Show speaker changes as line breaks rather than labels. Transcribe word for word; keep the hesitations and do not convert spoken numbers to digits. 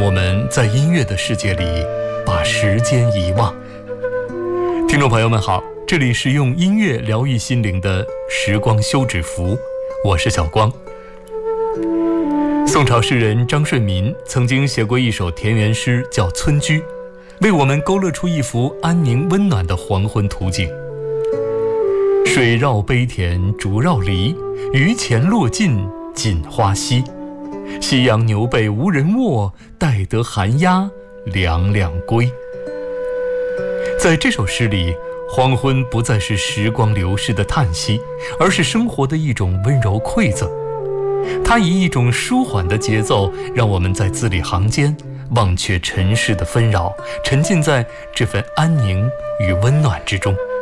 我们在音乐的世界里把时间遗忘。听众朋友们好，这里是用音乐疗愈心灵的时光休止符，我是小光。宋朝诗人张顺民曾经写过一首田园诗，叫《村居》，为我们勾勒出一幅安宁温暖的黄昏图景。水绕碑田竹绕篱，榆钱落尽锦花稀。夕阳牛背无人卧，待得寒鸦两两归。在这首诗里，黄昏不再是时光流逝的叹息，而是生活的一种温柔馈赠。它以一种舒缓的节奏，让我们在字里行间忘却尘世的纷扰，沉浸在这份安宁与温暖之中。